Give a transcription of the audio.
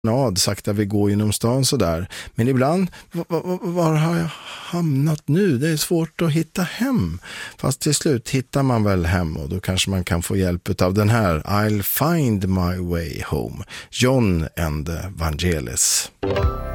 sakta vi går genom stan sådär. Men ibland, var har jag hamnat nu? Det är svårt att hitta hem. Fast till slut hittar man väl hem och då kanske man kan få hjälp av den här I'll find my way home. John and the Vangelis.